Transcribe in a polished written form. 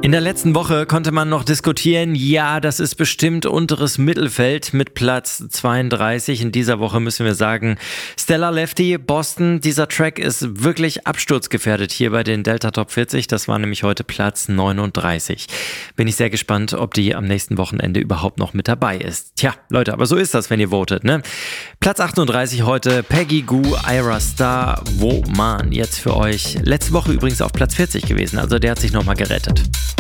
In der letzten Woche konnte man noch diskutieren, ja, das ist bestimmt unteres Mittelfeld mit Platz 32. In dieser Woche müssen wir sagen, Stella Lefty, Boston, dieser Track ist wirklich absturzgefährdet hier bei den Delta Top 40. Das war nämlich heute Platz 39. Bin ich sehr gespannt, ob die am nächsten Wochenende überhaupt noch mit dabei ist. Tja, Leute, aber so ist das, wenn ihr votet, ne? Platz 38 heute, Peggy Gou, Ira Star, Woman. Jetzt für euch. Letzte Woche übrigens auf Platz 40 gewesen, also der hat sich nochmal gerettet.